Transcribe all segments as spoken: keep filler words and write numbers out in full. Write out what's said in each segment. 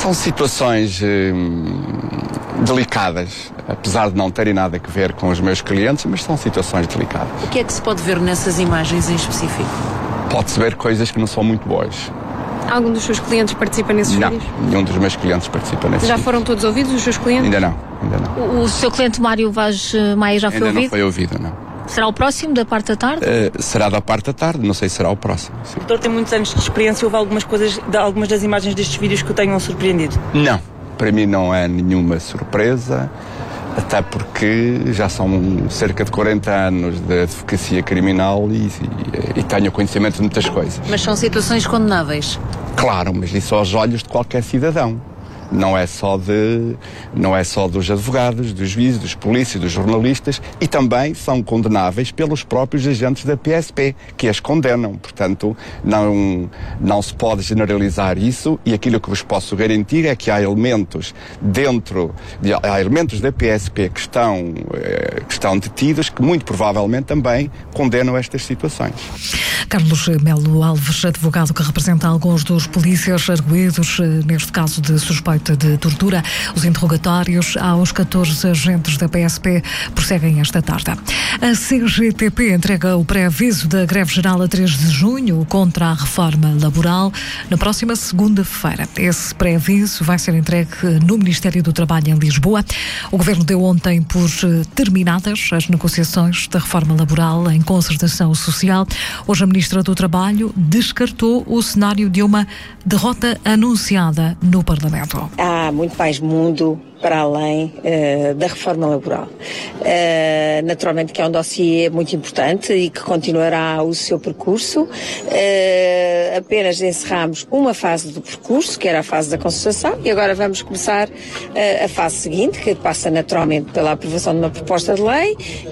São situações hum, delicadas, apesar de não terem nada a ver com os meus clientes, mas são situações delicadas. O que é que se pode ver nessas imagens em específico? Pode-se ver coisas que não são muito boas. Algum dos seus clientes participa nesses não, vídeos? Nenhum dos meus clientes participa nesses Já vídeos. foram todos ouvidos, os seus clientes? Ainda não, ainda não. O, o seu cliente Mário Vaz Maia já foi ainda ouvido? Não foi ouvido, não. Será o próximo da parte da tarde? Uh, será da parte da tarde, não sei se será o próximo. Sim. O doutor tem muitos anos de experiência, houve algumas coisas, de, algumas das imagens destes vídeos que o tenham surpreendido? Não, para mim não é nenhuma surpresa, até porque já são cerca de quarenta anos de advocacia criminal e, e, e tenho conhecimento de muitas coisas. Mas são situações condenáveis? Claro, mas isso aos olhos de qualquer cidadão. Não é só de, não é só dos advogados, dos juízes, dos polícias, dos jornalistas, e também são condenáveis pelos próprios agentes da P S P, que as condenam. Portanto, não, não se pode generalizar isso, e aquilo que vos posso garantir é que há elementos dentro, de, há elementos da P S P que estão, eh, que estão detidos, que muito provavelmente também condenam estas situações. Carlos Melo Alves, advogado que representa alguns dos polícias arguidos, neste caso de suspeita de tortura. Os interrogatórios aos catorze agentes da P S P prosseguem esta tarde. A C G T P entrega o pré-aviso da greve geral a três de junho contra a reforma laboral na próxima segunda-feira. Esse pré-aviso vai ser entregue no Ministério do Trabalho em Lisboa. O Governo deu ontem por terminadas as negociações da reforma laboral em concertação social. Hoje a Ministra do Trabalho descartou o cenário de uma derrota anunciada no Parlamento. Há muito mais mundo para além uh, da reforma laboral. Uh, naturalmente que é um dossiê muito importante e que continuará o seu percurso. Uh, apenas encerramos uma fase do percurso, que era a fase da concertação, e agora vamos começar uh, a fase seguinte, que passa naturalmente pela aprovação de uma proposta de lei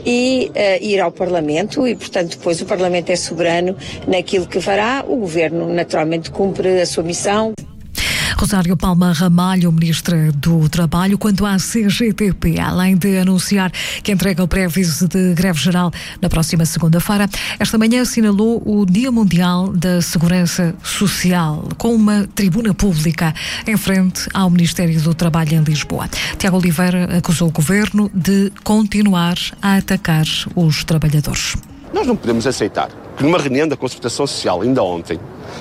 e uh, ir ao Parlamento, e portanto depois o Parlamento é soberano naquilo que fará. O Governo naturalmente cumpre a sua missão. Rosário Palma Ramalho, Ministra do Trabalho, quanto à C G T P, além de anunciar que entrega o pré-aviso de greve geral na próxima segunda-feira, esta manhã assinalou o Dia Mundial da Segurança Social, com uma tribuna pública em frente ao Ministério do Trabalho em Lisboa. Tiago Oliveira acusou o Governo de continuar a atacar os trabalhadores. Nós não podemos aceitar que numa reunião da Concertação Social, ainda ontem,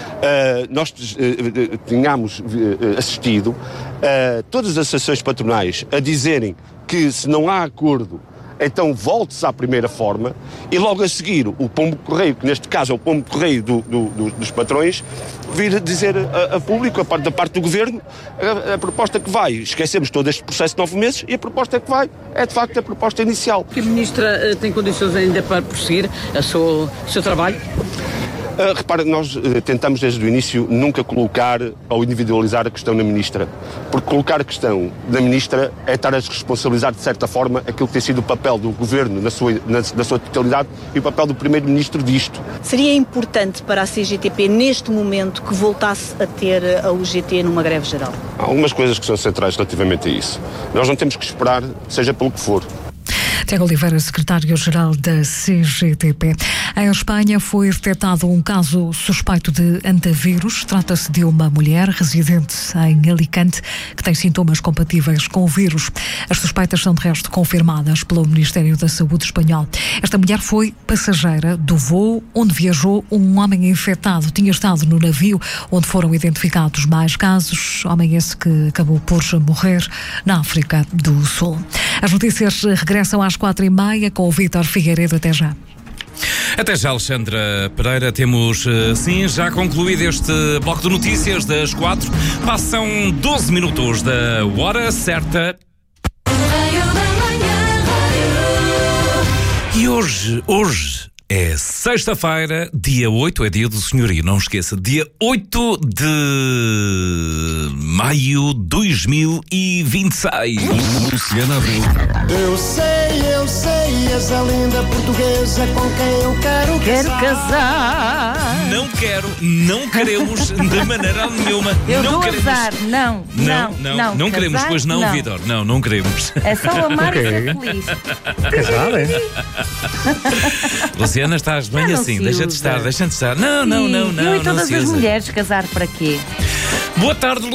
Uh, nós uh, tínhamos uh, assistido uh, todas as associações patronais a dizerem que se não há acordo, então volte-se à primeira forma, e logo a seguir o pombo correio, que neste caso é o pombo correio do, do, do, dos patrões, vir dizer a, a público, a parte, da parte do Governo, a, a proposta que vai. Esquecemos todo este processo de nove meses e a proposta que vai é de facto a proposta inicial. A Ministra uh, tem condições ainda para prosseguir a sua, o seu trabalho? Uh, repara, nós uh, tentamos desde o início nunca colocar ou individualizar a questão na Ministra, porque colocar a questão na Ministra é estar a responsabilizar de certa forma aquilo que tem sido o papel do Governo na sua, na, na sua totalidade e o papel do Primeiro-Ministro disto. Seria importante para a C G T P neste momento que voltasse a ter a U G T numa greve geral? Há algumas coisas que são centrais relativamente a isso. Nós não temos que esperar, seja pelo que for. Tiago Oliveira, secretário-geral da C G T P. Em Espanha foi detectado um caso suspeito de antavírus. Trata-se de uma mulher residente em Alicante que tem sintomas compatíveis com o vírus. As suspeitas são de resto confirmadas pelo Ministério da Saúde espanhol. Esta mulher foi passageira do voo onde viajou um homem infectado. Tinha estado no navio onde foram identificados mais casos. Homem esse que acabou por morrer na África do Sul. As notícias regressam às quatro e meia com o Vítor Figueiredo. Até já. Até já, Alexandra Pereira. Temos, sim, já concluído este bloco de notícias das quatro. Passam doze minutos da hora certa. E hoje, hoje é sexta-feira, dia oito, é dia do senhorio, não esqueça, dia oito de maio de dois mil e vinte e seis. Luciana Abreu. Eu sei, eu sei, és a linda portuguesa com quem eu quero Quero casar. casar. Não quero, não queremos de maneira nenhuma. Eu não dou queremos. azar. Não, Não, não, não, não. não queremos, Casar, pois não, não. Vitor. Não, não queremos. É só amar e ser feliz. Casada, é? Luciana, estás bem Ah, não assim, se deixa de usa. estar, deixa de estar. Não, não, não, não. Eu e não todas se as usa. mulheres casar para quê? Boa tarde,